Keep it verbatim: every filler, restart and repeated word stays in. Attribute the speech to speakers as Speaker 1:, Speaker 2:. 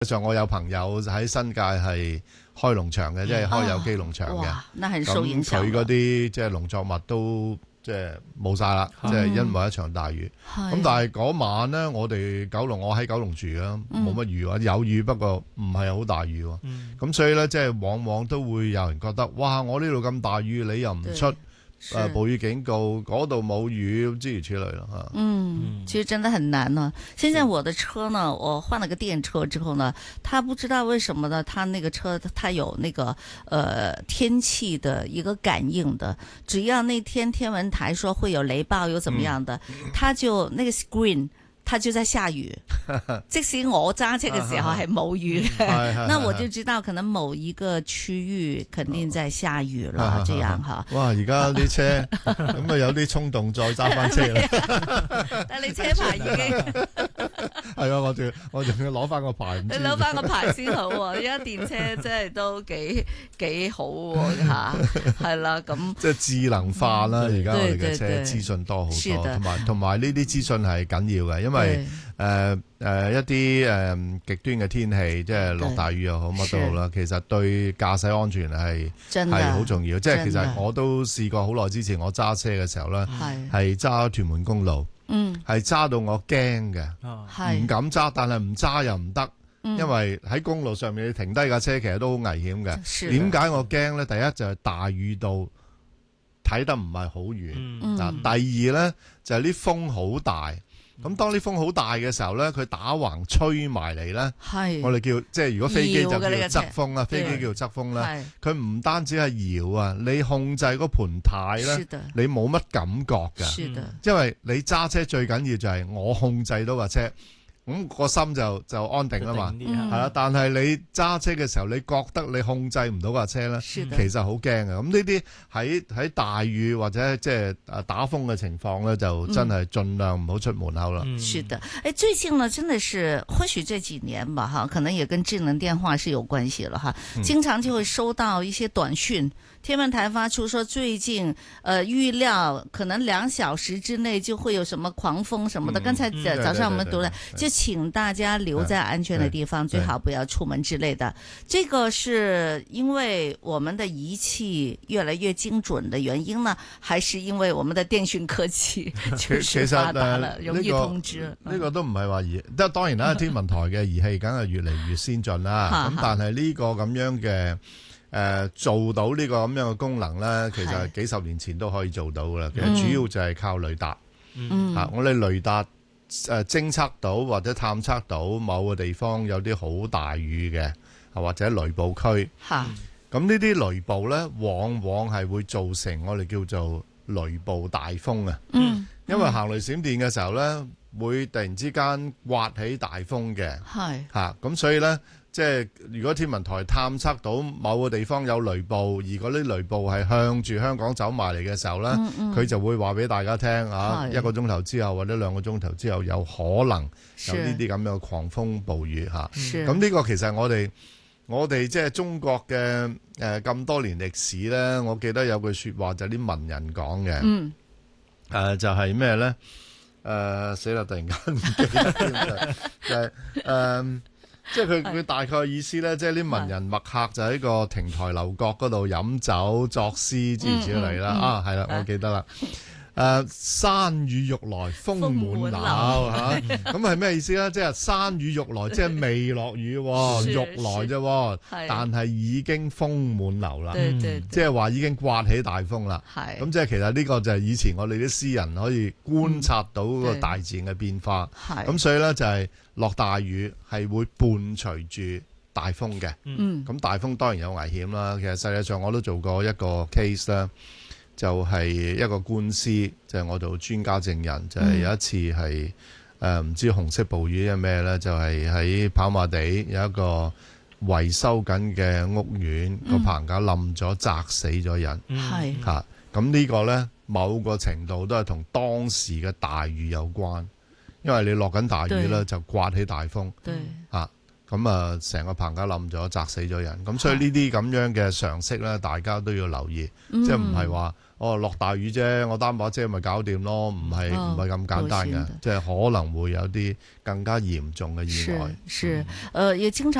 Speaker 1: 上我有朋友喺新界係開農場嘅，即係開有機農場嘅。咁佢嗰啲即係農作物都即係冇晒啦，即係因為一場大雨。咁但係嗰晚咧，我哋九龍，我喺九龍住啊，冇乜雨啊，有雨不過唔係好大雨。咁所以咧，即係往往都會有人覺得，哇！我呢度咁大雨，你又唔出。呃，暴雨警告，嗰度冇雨，諸如此類啦吓。
Speaker 2: 嗯，其實真的很難呢。現在我的車呢，我換了個電車之後呢，它不知道為什麼呢，它那個車它有那個呃天氣的一個感應的，只要那天天文台說會有雷暴，有怎麼樣的，嗯、它就那個 screen。它就在下雨，即使我揸車嘅時候係冇雨嘅，那我就知道可能某一個區域肯定在下雨啦，這樣哈。哇！
Speaker 1: 而家啲車咁啊，有啲衝動再揸翻車啦。
Speaker 2: 但你車牌已經
Speaker 1: 係啊，我仲我仲要攞翻個牌。
Speaker 2: 你攞翻個牌先好喎，而家電車真係都幾幾好喎嚇，係啦咁。即係
Speaker 1: 智能化啦，而家我哋嘅車資訊多好多，同埋同埋呢啲資訊係緊要嘅，因為。誒誒、呃、一啲誒、呃、極端嘅天氣，即係落大雨又好，乜都好啦。其實對駕駛安全係係好重要。即係其實我都試過好耐之前，我揸車嘅時候咧，係揸屯門公路，係揸到我驚嘅，唔敢揸，但係唔揸又唔得，因為喺公路上面你停低架車，其實都好危險嘅。點解我驚咧？第一就係大雨到睇得唔係好遠，嗱、嗯，第二咧就係啲風好大。咁當啲風好大嘅時候咧，佢打橫吹埋嚟咧，我哋叫即係如果飛機就叫側風啦，飛機叫側風啦。佢唔單止係搖啊，你控制嗰盤軚咧，你冇乜感覺㗎，因為你揸車最緊要就係我控制到架車。咁個心就就安定啦嘛，係啦、嗯。但係你揸車嘅時候，你覺得你控制唔到架車咧，其實好驚嘅。咁呢啲喺喺大雨或者即係誒打風嘅情況咧，就真係盡量唔好出門口啦。
Speaker 2: 是的，誒，最近呢，真的是或許這幾年吧，哈，可能也跟智能電話是有關係了，哈。經常就會收到一些短訊，嗯、天文台發出說最近，呃，預料可能兩小時之內就會有什麼狂風什麼的。嗯、剛才早上我們讀了，就。請大家留在安全的地方，最好不要出門之類的。這個是因為我們的儀器越來越精準的原因呢，還是因為我們的電訊科技就是發達了，容易通知？
Speaker 1: 呢個都唔係話儀，即係當然啦，天文台嘅儀器梗係越嚟越先進啦。咁但係呢個咁樣嘅誒做到呢個咁樣嘅功能咧，其實幾十年前都可以做到噶啦。其實主要就係靠雷達。嗯，啊，我哋雷達。誒偵測到或者探測到某個地方有啲好大雨嘅，或者雷暴區。嚇、嗯，咁呢啲雷暴咧，往往係會造成我哋叫做雷暴大風啊。嗯，因為行雷閃電嘅時候咧，會突然之間颳起大風嘅。係嚇，咁所以咧。即係如果天文台探測到某個地方有雷暴，而嗰啲雷暴係向住香港走埋嚟嘅時候咧，佢、嗯嗯、就會話俾大家聽啊，一個鐘頭之後或者兩個鐘頭之後有可能有呢啲咁樣嘅狂風暴雨嚇。咁呢個其實我哋我哋即係中國嘅誒咁多年歷史咧，我記得有句説話就係啲文人講嘅，誒、嗯呃、就係咩咧？誒死啦！突然間唔記得就係、是、誒。呃即係佢佢大概意思咧，即係啲文人墨客就喺個亭台樓閣嗰度飲酒作詩諸如此類啦。啊，係啦，我記得啦。誒，山雨欲來風滿樓嚇，咁係咩意思咧？即係山雨欲來，即係未落雨，欲來啫，但係已經風滿樓啦。即係話已經颳起大風啦。咁即係其實呢個就係以前我哋啲詩人可以觀察到個大自然嘅變化。咁所以咧就係落大雨係會伴隨住大風嘅。咁大風當然有危險啦。其實世界上我都做過一個 case 啦。就係一個官司，就係、是、我做專家證人，就係、是、有一次係誒唔知紅色暴雨係咩咧，就係、是、喺跑馬地有一個維修緊嘅屋苑，個、嗯、棚架冧咗，砸死咗人。係嚇、嗯，咁呢個咧某個程度都係同當時嘅大雨有關，因為你落緊大雨咧就颳起大風。對嚇。 咁啊成個棚架冧咗，砸死咗人。咁所以呢啲咁樣嘅常識咧，大家都要留意，
Speaker 2: 嗯、
Speaker 1: 即係唔係話哦落大雨啫，我擔把遮咪搞掂咯，唔係唔係咁簡單嘅，即係可能會有啲更加嚴重嘅意外。
Speaker 2: 是是，呃，也經常。